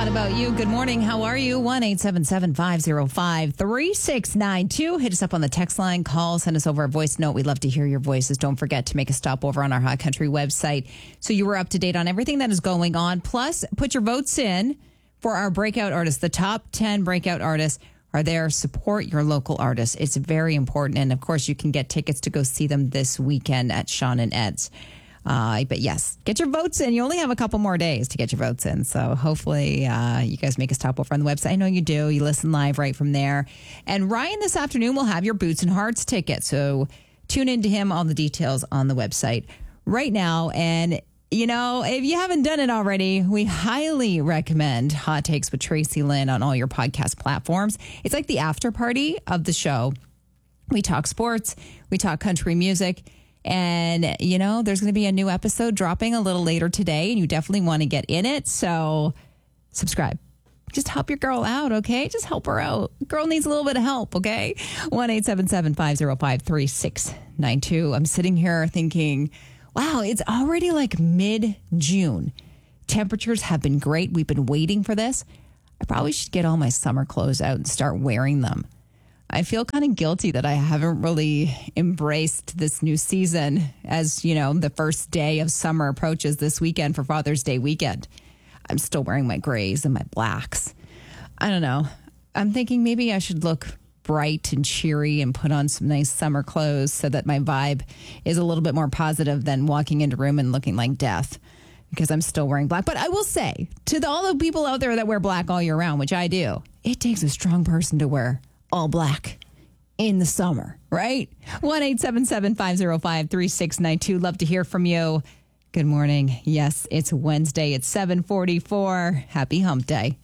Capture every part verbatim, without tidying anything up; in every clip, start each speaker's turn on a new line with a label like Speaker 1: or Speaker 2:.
Speaker 1: thought about you. Good morning. How are you? one eight seven seven, five zero five, three six nine two. Hit us up on the text line. Call. Send us over a voice note. We'd love to hear your voices. Don't forget to make a stop over on our Hot Country website so you were up to date on everything that is going on. Plus, put your votes in for our breakout artists. The top ten breakout artists are there. Support your local artists. It's very important. And, of course, you can get tickets to go see them this weekend at Sean and Ed's. Uh, but yes, get your votes in. You only have a couple more days to get your votes in. So hopefully uh, you guys make a stop over on the website. I know you do. You listen live right from there. And Ryan this afternoon will have your Boots and Hearts ticket. So tune in to him. All the details on the website right now. And, you know, if you haven't done it already, we highly recommend Hot Takes with Tracy Lynn on all your podcast platforms. It's like the after party of the show. We talk sports. We talk country music. And, you know, there's going to be a new episode dropping a little later today, and you definitely want to get in it. So subscribe. Just help your girl out, okay? Just help her out. Girl needs a little bit of help, okay? one eight seven seven, five zero five, three six nine two. I'm sitting here thinking, wow, it's already like mid-June. Temperatures have been great. We've been waiting for this. I probably should get all my summer clothes out and start wearing them. I feel kind of guilty that I haven't really embraced this new season as, you know, the first day of summer approaches this weekend for Father's Day weekend. I'm still wearing my grays and my blacks. I don't know. I'm thinking maybe I should look bright and cheery and put on some nice summer clothes so that my vibe is a little bit more positive than walking into a room and looking like death, because I'm still wearing black. But I will say, to the, all the people out there that wear black all year round, which I do, it takes a strong person to wear all black in the summer, right? one eight seven seven, five zero five, three six nine two. Love to hear from you. Good morning. Yes, it's Wednesday. It's seven forty-four. Happy hump day.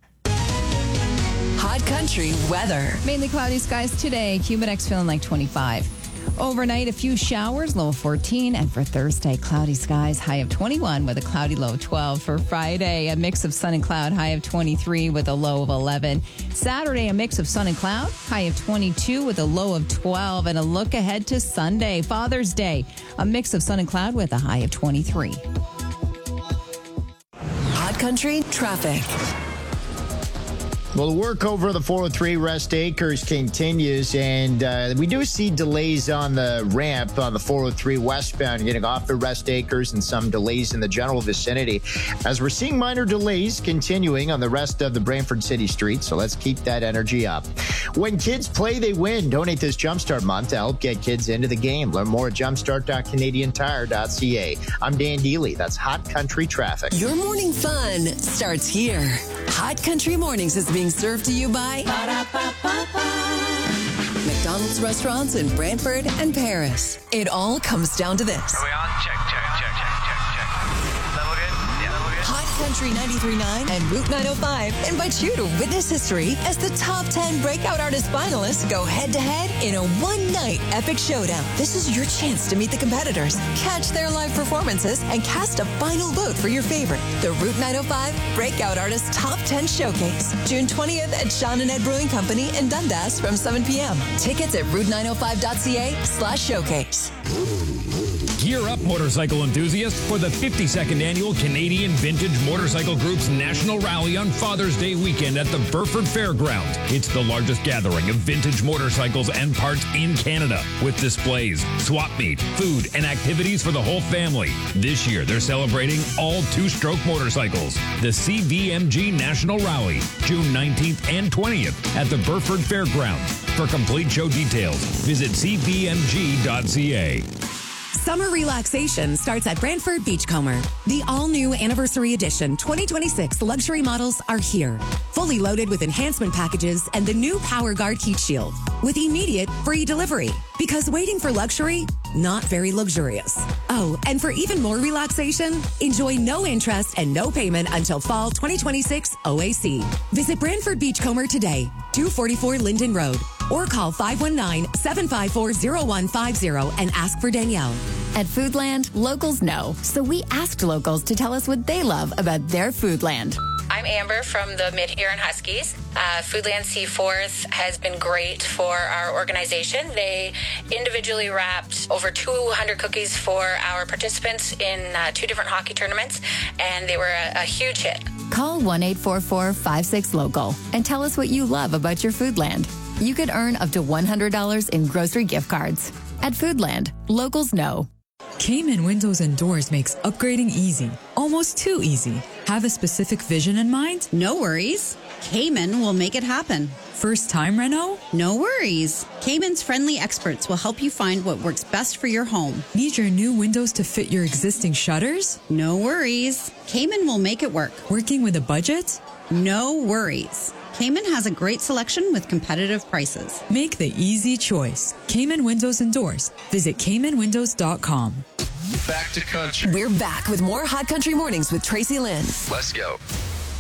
Speaker 2: Hot Country weather.
Speaker 1: Mainly cloudy skies today. Humidex feeling like twenty-five. Overnight, a few showers, low of fourteen. And for Thursday, cloudy skies, high of twenty-one with a cloudy low of twelve. For Friday, a mix of sun and cloud, high of twenty-three with a low of eleven. Saturday, a mix of sun and cloud, high of twenty-two with a low of twelve. And a look ahead to Sunday, Father's Day, a mix of sun and cloud with a high of twenty-three.
Speaker 2: Hot Country traffic.
Speaker 3: Well, the work over the four oh three Rest Acres continues, and uh, we do see delays on the ramp on the four oh three westbound getting off the Rest Acres and some delays in the general vicinity, as we're seeing minor delays continuing on the rest of the Brantford City Street, so let's keep that energy up. When kids play, they win. Donate this Jumpstart month to help get kids into the game. Learn more at jumpstart dot canadian tire dot c a. I'm Dan Deely. That's Hot Country Traffic.
Speaker 2: Your morning fun starts here. Hot Country Mornings is being served to you by McDonald's restaurants in Brantford and Paris. It all comes down to this.
Speaker 4: Are we on? Check, check, check, check, check, check. Level good? Yeah, level good.
Speaker 2: Hot Country ninety-three point nine and Route nine oh five invite you to witness history as the top ten breakout artist finalists go head-to-head in a one-night epic showdown. This is your chance to meet the competitors, catch their live performances, and cast a final vote for your favorite. The Route nine oh five Breakout Artist Top ten Showcase, June twentieth at Sean and Ed Brewing Company in Dundas from seven p.m. Tickets at route nine oh five dot c a slash showcase.
Speaker 5: Gear up, motorcycle enthusiasts, for the fifty-second annual Canadian Vintage Motorcycle Group's National Rally on Father's Day weekend at the Burford Fairgrounds. It's the largest gathering of vintage motorcycles and parts in Canada, with displays, swap meet, food, and activities for the whole family. This year, they're celebrating all two-stroke motorcycles. The C V M G National Rally, June nineteenth and twentieth at the Burford Fairgrounds. For complete show details, visit c v m g dot c a.
Speaker 6: Summer relaxation starts at Brantford Beachcomber. The all-new Anniversary Edition twenty twenty-six luxury models are here, fully loaded with enhancement packages and the new Power Guard heat shield with immediate free delivery. Because waiting for luxury, not very luxurious. Oh, and for even more relaxation, enjoy no interest and no payment until fall twenty twenty-six O A C. Visit Brantford Beachcomber today, two forty-four Linden Road, or call five one nine, seven five four, zero one five zero and ask for Danielle.
Speaker 7: At Foodland, locals know, so we asked locals to tell us what they love about their Foodland.
Speaker 8: I'm Amber from the Mid-Huron Huskies. Uh, Foodland Seaforth has been great for our organization. They individually wrapped over two hundred cookies for our participants in uh, two different hockey tournaments, and they were a, a huge hit.
Speaker 7: Call one eight four four, five six, local and tell us what you love about your Foodland. You could earn up to one hundred dollars in grocery gift cards. At Foodland, locals know.
Speaker 9: Cayman Windows and Doors makes upgrading easy, almost too easy. Have a specific vision in mind?
Speaker 10: No worries. Cayman will make it happen.
Speaker 9: First time reno?
Speaker 10: No worries. Cayman's friendly experts will help you find what works best for your home.
Speaker 9: Need your new windows to fit your existing shutters?
Speaker 10: No worries. Cayman will make it work.
Speaker 9: Working with a budget?
Speaker 10: No worries. Cayman has a great selection with competitive prices.
Speaker 9: Make the easy choice. Cayman Windows and Doors. Visit Cayman Windows dot com.
Speaker 11: Back to country.
Speaker 2: We're back with more Hot Country Mornings with Tracy Lynn.
Speaker 11: Let's go.